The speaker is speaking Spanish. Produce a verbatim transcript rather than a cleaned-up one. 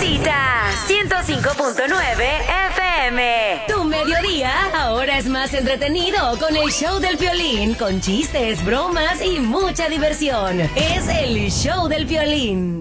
Visita ciento cinco punto nueve F M. Tu mediodía ahora es más entretenido con el show del Piolín, con chistes, bromas y mucha diversión. Es el show del Piolín.